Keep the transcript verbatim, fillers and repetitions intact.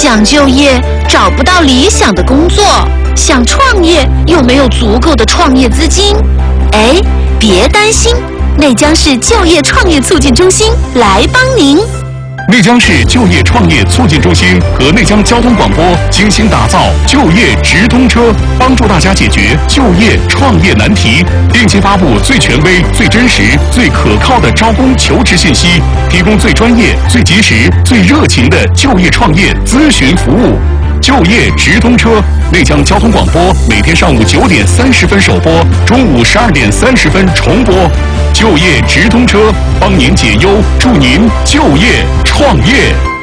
想就业，找不到理想的工作；想创业，又没有足够的创业资金。哎，别担心，内江市就业创业促进中心来帮您。 内江市就业创业促进中心和内江交通广播精心打造就业直通车，帮助大家解决就业创业难题，定期发布最权威、最真实、最可靠的招工求职信息，提供最专业、最及时、最热情的就业创业咨询服务。就业直通车，内江交通广播每天上午九点三十分首播，中午十二点三十分重播。就业直通车，帮您解忧，助您就业创业。